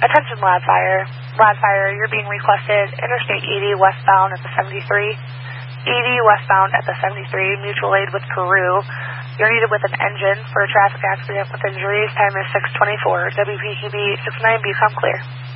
Attention Loud Fire. Loud Fire, you're being requested Interstate 80 westbound at the 73. 80 westbound at the 73, mutual aid with Peru. You're needed with an engine for a traffic accident with injuries. Time is 6:24. WPQB 69B, come clear.